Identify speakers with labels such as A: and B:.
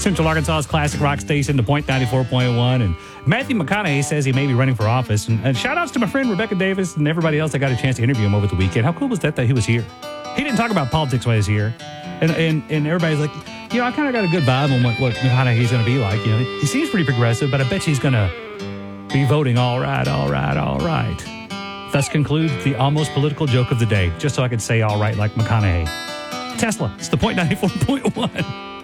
A: Central Arkansas's classic rock station, The Point 94.1. And Matthew McConaughey says he may be running for office. And shout outs to my friend Rebecca Davis and everybody else that got a chance to interview him over the weekend. How cool was that he was here? He didn't talk about politics while he was here. And everybody's like, I kind of got a good vibe on what McConaughey's going to be like. He seems pretty progressive, but I bet you he's going to be voting all right. Thus concludes the almost political joke of the day, just so I could say all right like McConaughey. Tesla, it's The Point 94.1.